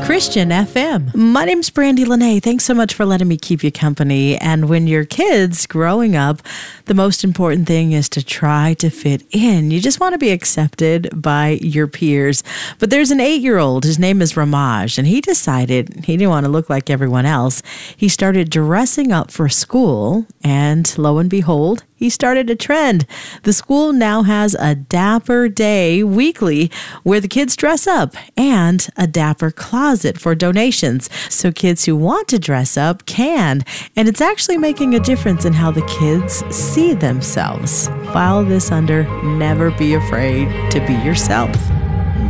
Christian FM. My name's Brandy Lene. Thanks so much for letting me keep you company. And when your kids growing up, the most important thing is to try to fit in. You just want to be accepted by your peers. But there's an 8-year-old. His name is Ramaj, and he decided he didn't want to look like everyone else. He started dressing up for school, and lo and behold, he started a trend. The school now has a Dapper Day weekly where the kids dress up and a Dapper Closet for donations. So kids who want to dress up can. And it's actually making a difference in how the kids see themselves. File this under Never Be Afraid to Be Yourself.